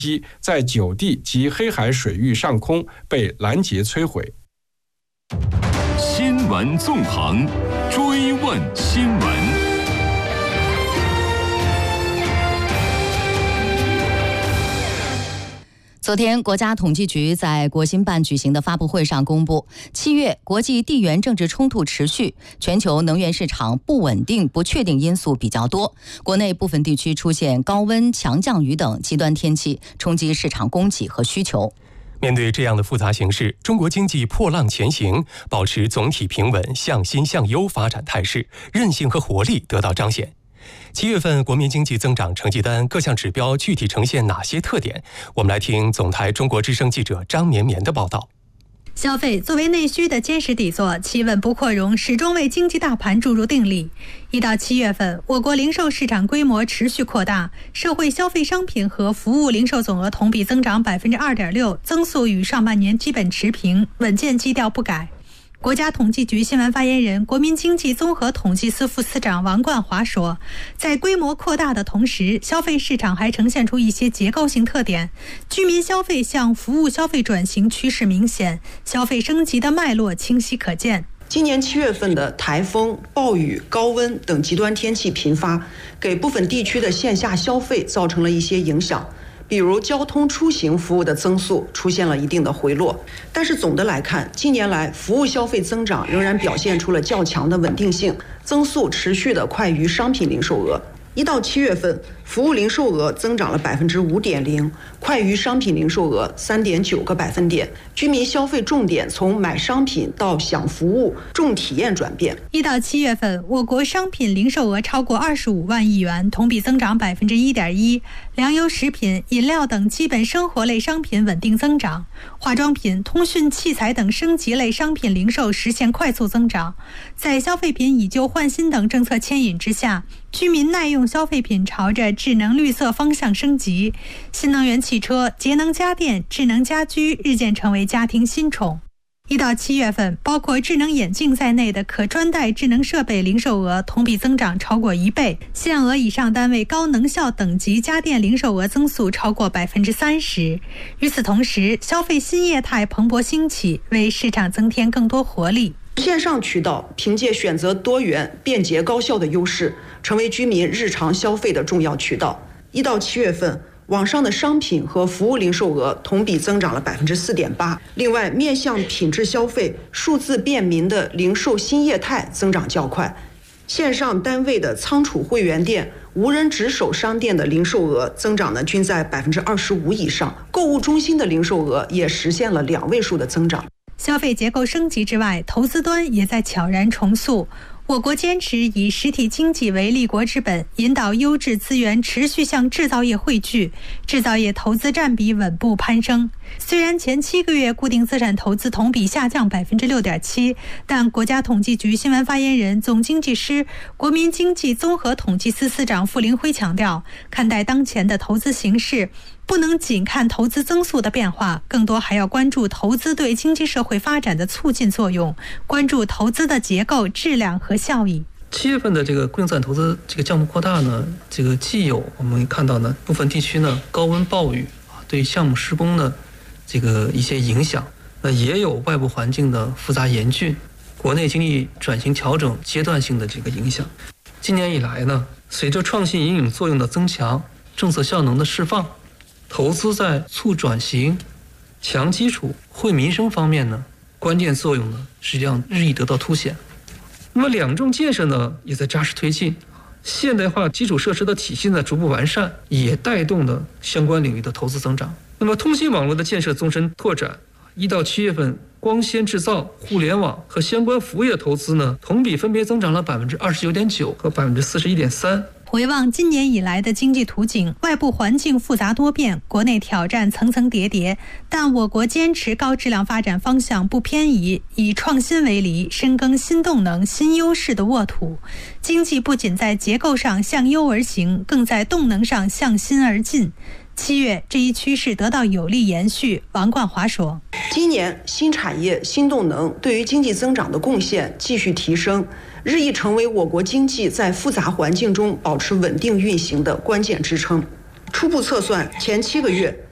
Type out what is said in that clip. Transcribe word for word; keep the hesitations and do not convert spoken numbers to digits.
机在九地及黑海水域上空被拦截摧毁。 新闻纵横，追问新闻。 昨天，国家统计局在国新办举行的发布会上公布，七月国际地缘政治冲突持续，全球能源市场不稳定、不确定因素比较多，国内部分地区出现高温、强降雨等极端天气，冲击市场供给和需求。 面对这样的复杂形势，中国经济破浪前行，保持总体平稳、向新向优发展态势，韧性和活力得到彰显。七月份国民经济增长成绩单各项指标具体呈现哪些特点？我们来听总台中国之声记者张绵绵的报道。 消费作为内需的坚实底座，企稳不扩容始终为经济大盘注入定力。一到七月份，我国零售市场规模持续扩大，社会消费商品和服务零售总额同比增长 百分之二点六， 增速与上半年基本持平，稳健基调不改。国家统计局新闻发言人、国民经济综合统计司副司长王冠华说，在规模扩大的同时，消费市场还呈现出一些结构性特点，居民消费向服务消费转型趋势明显，消费升级的脉络清晰可见。 今年七月份的台风、暴雨、高温等极端天气频发，给部分地区的线下消费造成了一些影响。比如交通出行服务的增速出现了一定的回落，但是总的来看，近年来服务消费增长仍然表现出了较强的稳定性，增速持续的快于商品零售额。一到七月份，服务零售额增长了百分之五点零，快于商品零售额三点九个百分点。居民消费重点从买商品到享服务、重体验转变。 一到七月份，我国商品零售额超过二十五万亿元，同比增长百分之一点一。粮油、食品、饮料等基本生活类商品稳定增长，化妆品、通讯器材等升级类商品零售实现快速增长。在消费品以旧换新等政策牵引之下，居民耐用消费品朝着智能绿色方向升级，新能源汽车、节能家电、智能家居日渐成为家庭新宠。一到七月份，包括智能眼镜在内的可穿戴智能设备零售额同比增长超过一倍，限额以上单位高能效等级家电零售额增速超过百分之三十。与此同时，消费新业态蓬勃兴起，为市场增添更多活力。 线上渠道凭借选择多元、便捷、高效的优势，成为居民日常消费的重要渠道。一到七月份，网上的商品和服务零售额同比增长了百分之四点八。另外，面向品质消费、数字便民的零售新业态增长较快。线上单位的仓储会员店、无人值守商店的零售额增长呢，均在百分之二十五以上。购物中心的零售额也实现了两位数的增长。 消费结构升级之外，投资端也在悄然重塑。我国坚持以实体经济为立国之本，引导优质资源持续向制造业汇聚，制造业投资占比稳步攀升。虽然前七个月固定资产投资同比下降百分之六点七，但国家统计局新闻发言人、总经济师、国民经济综合统计司司长傅凌辉强调，看待当前的投资形势，不能仅看投资增速的变化，更多还要关注投资对经济社会发展的促进作用，关注投资的结构、质量和效益。 七月份的这个固定资产投资这个项目扩大呢，这个既有我们看到呢部分地区呢高温暴雨啊对项目施工呢这个一些影响，那也有外部环境的复杂严峻，国内经济转型调整阶段性的这个影响。今年以来呢，随着创新引领作用的增强，政策效能的释放，投资在促转型、强基础、惠民生方面呢，关键作用呢实际上日益得到凸显。那么两重建设呢也在扎实推进，现代化基础设施的体系呢逐步完善，也带动了相关领域的投资增长。那么通信网络的建设纵深拓展，一到七月份，光纤制造、互联网和相关服务业投资呢，同比分别增长了百分之二十九点九和百分之四十一点三。 回望今年以来的经济图景，外部环境复杂多变，国内挑战层层叠叠，但我国坚持高质量发展方向不偏移，以创新为犁，深耕新动能、新优势的沃土。经济不仅在结构上向优而行，更在动能上向新而进。七月，这一趋势得到有力延续。王冠华说， 今年新产业、新动能对于经济增长的贡献继续提升，日益成为我国经济在复杂环境中保持稳定运行的关键支撑。初步测算，前七个月